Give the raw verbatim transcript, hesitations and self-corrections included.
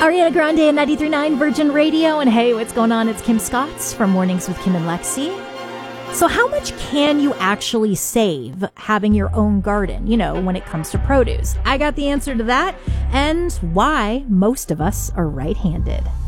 Ariana Grande and ninety-three point nine Virgin Radio. And hey, what's going on? It's Kim Scotts from Mornings with Kim and Lexi. So how much can you actually save having your own garden, you know, when it comes to produce? I got the answer to that and why most of us are right-handed.